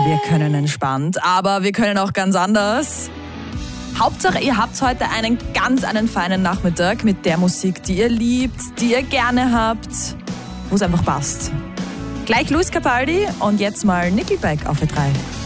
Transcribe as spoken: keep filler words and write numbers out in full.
Wir können entspannt, aber wir können auch ganz anders. Hauptsache, ihr habt heute einen ganz einen feinen Nachmittag mit der Musik, die ihr liebt, die ihr gerne habt, wo es einfach passt. Gleich Luis Capaldi und jetzt mal Nickelback auf E drei.